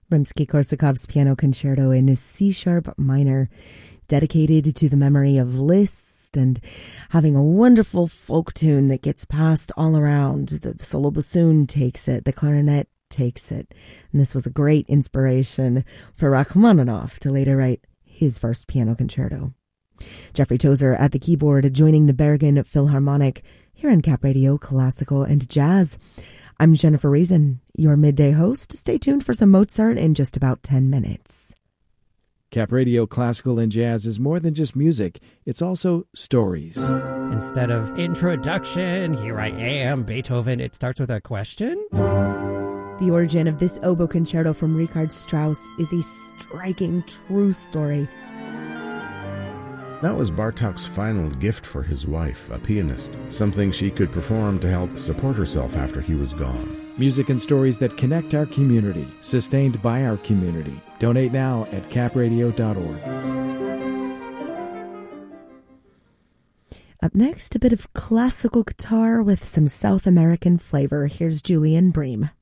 Rimsky-Korsakov's Piano Concerto in C-sharp minor, dedicated to the memory of Liszt and having a wonderful folk tune that gets passed all around. The solo bassoon takes it, the clarinet takes it. And this was a great inspiration for Rachmaninoff to later write his first piano concerto. Jeffrey Tozer at the keyboard, joining the Bergen Philharmonic here on Cap Radio Classical and Jazz. I'm Jennifer Reason, your midday host. Stay tuned for some Mozart in just about 10 minutes. Cap Radio Classical and Jazz is more than just music. It's also stories. Instead of introduction, here I am, Beethoven, it starts with a question. The origin of this oboe concerto from Richard Strauss is a striking true story. That was Bartók's final gift for his wife, a pianist, something she could perform to help support herself after he was gone. Music and stories that connect our community, sustained by our community. Donate now at capradio.org. Up next, a bit of classical guitar with some South American flavor. Here's Julian Bream.